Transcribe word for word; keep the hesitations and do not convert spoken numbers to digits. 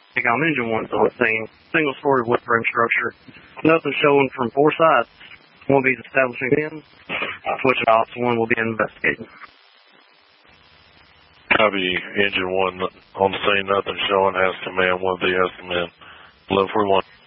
on engine one's on the scene. Single story wood frame structure. Nothing showing from four sides. One will be establishing in, which also one will be investigating. Copy, engine one on the scene, nothing showing, has command, one V has command. eleven forty-one.